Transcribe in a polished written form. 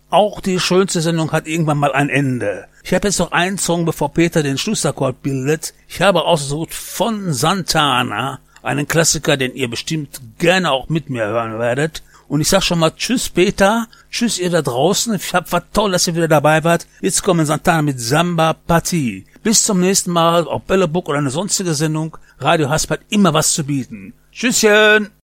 Auch die schönste Sendung hat irgendwann mal ein Ende. Ich habe jetzt noch einen Song, bevor Peter den Schlussakkord bildet. Ich habe ausgesucht von Santana, einen Klassiker, den ihr bestimmt gerne auch mit mir hören werdet. Und ich sag schon mal tschüss Peter, tschüss ihr da draußen. Ich hab was toll, dass ihr wieder dabei wart. Jetzt kommen Santana mit Samba Partie. Bis zum nächsten Mal, ob Bällebook oder eine sonstige Sendung. Radio Hasp hat immer was zu bieten. Tschüsschen!